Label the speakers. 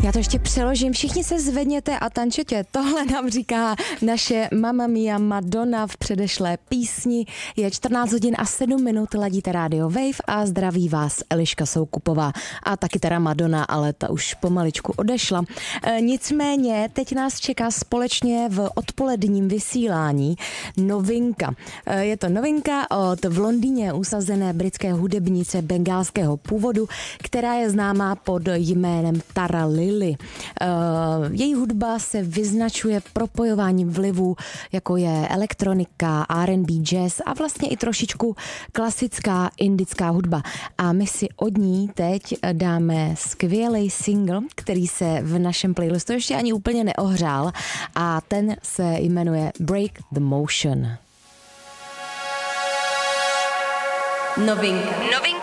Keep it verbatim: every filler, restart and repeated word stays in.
Speaker 1: Já to ještě přeložím. Všichni se zvedněte a tančete. Tohle nám říká naše Mamma Mia Madonna v předešlé písni. Je čtrnáct hodin a sedm minut, ladíte Radio Wave a zdraví vás Eliška Soukupová. A taky teda Madonna, ale ta už pomaličku odešla. E, nicméně teď nás čeká společně v odpoledním vysílání novinka. E, je to novinka od v Londýně usazené britské hudebnice bengálského původu, která je známá pod jménem Tara Lily. Uh, její hudba se vyznačuje propojováním vlivů, jako je elektronika, R and B, jazz a vlastně i trošičku klasická indická hudba. A my si od ní teď dáme skvělý single, který se v našem playlistu ještě ani úplně neohřál a ten se jmenuje Break the Motion.
Speaker 2: Novinka. Novinka.